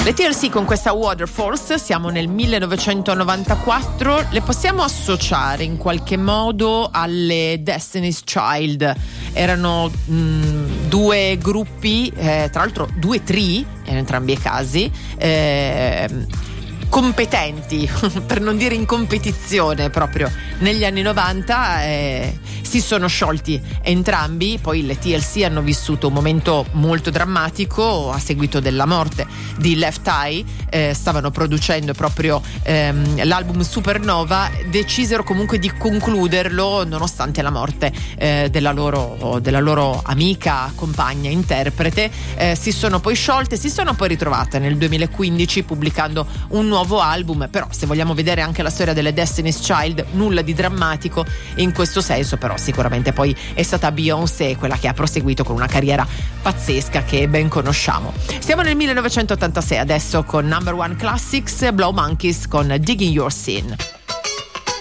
Le TLC con questa Waterfalls, siamo nel 1994, le possiamo associare in qualche modo alle Destiny's Child. Erano due gruppi, tra l'altro due trii in entrambi i casi, competenti, per non dire in competizione proprio negli anni 90. Si sono sciolti entrambi, poi le TLC hanno vissuto un momento molto drammatico a seguito della morte di Left Eye. Stavano producendo proprio l'album Supernova, decisero comunque di concluderlo nonostante la morte della loro amica, compagna, interprete. Si sono poi sciolte, si sono poi ritrovate nel 2015 pubblicando un nuovo album. Però se vogliamo vedere anche la storia delle Destiny's Child, nulla di drammatico in questo senso, però sicuramente poi è stata Beyoncé quella che ha proseguito con una carriera pazzesca che ben conosciamo. Siamo nel 1986 adesso con Number One Classics, Blow Monkeys con Digging Your Sin.